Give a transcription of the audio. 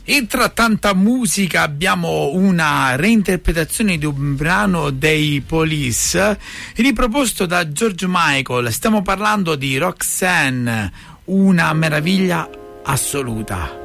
E tra tanta musica abbiamo una reinterpretazione di un brano dei Police riproposto da George Michael. Stiamo parlando di Roxanne, una meraviglia assoluta.